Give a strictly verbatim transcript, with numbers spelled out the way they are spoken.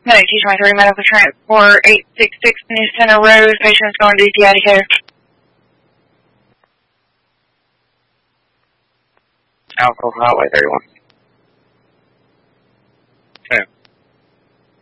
nineteen twenty-three medical transport, eight six six New Center Road, patients going to D P I to care. Alcohol Highway thirty-one.